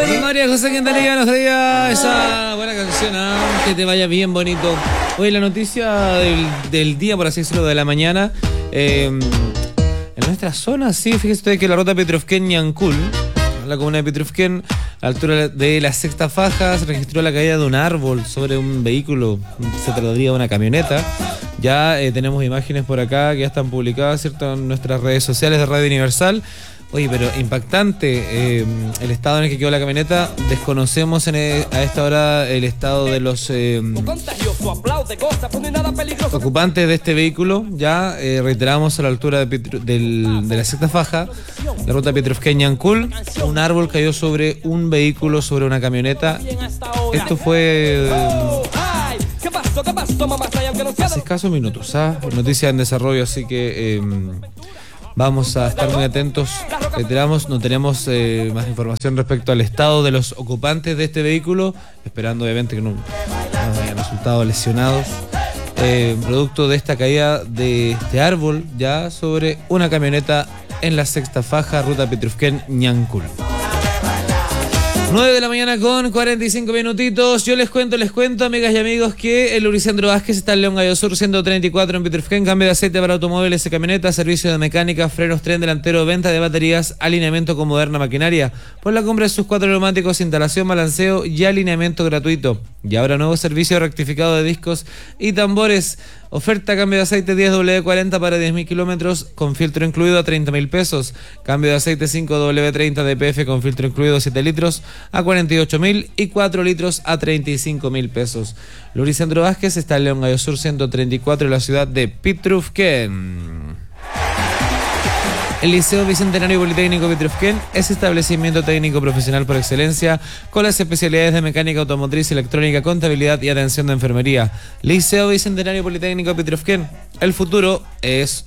María José Quintanilla nos traía esa buena canción, que te vaya bien bonito. Hoy la noticia del día, por así decirlo, de la mañana, en nuestra zona, sí, fíjese usted que la ruta Petrovken-Ñancul, la comuna de Petrovken, a la altura de la sexta faja, se registró la caída de un árbol sobre un vehículo, se trataría de una camioneta. Ya tenemos imágenes por acá que ya están publicadas, ¿cierto?, en nuestras redes sociales de Radio Universal. Oye, pero impactante el estado en el que quedó la camioneta. Desconocemos a esta hora el estado de los ocupantes de este vehículo. Ya reiteramos, a la altura de la sexta faja, la ruta Petrovken-Ñancul, un árbol cayó sobre un vehículo, sobre una camioneta. Esto fue hace escasos minutos, noticia en desarrollo, así que vamos a estar muy atentos. Reiteramos, no tenemos más información respecto al estado de los ocupantes de este vehículo, esperando obviamente que no hayan resultado lesionados, producto de esta caída de este árbol ya sobre una camioneta en la sexta faja, ruta Petrovken-Ñancul. 9 de la mañana con 45 minutitos. Yo les cuento, amigas y amigos, que el Luisandro Vázquez está en León Gallo Sur 134 en Petrovken. Cambio de aceite para automóviles y camionetas, servicio de mecánica, frenos, tren delantero, venta de baterías, alineamiento con moderna maquinaria. Por la compra de sus 4 neumáticos, instalación, balanceo y alineamiento gratuito. Y ahora nuevo servicio rectificado de discos y tambores. Oferta: cambio de aceite 10W40 para 10.000 kilómetros con filtro incluido a 30.000 pesos. Cambio de aceite 5W30 DPF con filtro incluido 7 litros a 48.000 y 4 litros a 35.000 pesos. Luisandro Vázquez está en León Gallo Sur 134 en la ciudad de Petrovken. El Liceo Bicentenario Politécnico Petrovken es establecimiento técnico profesional por excelencia con las especialidades de mecánica automotriz, electrónica, contabilidad y atención de enfermería. Liceo Bicentenario Politécnico Petrovken, el futuro es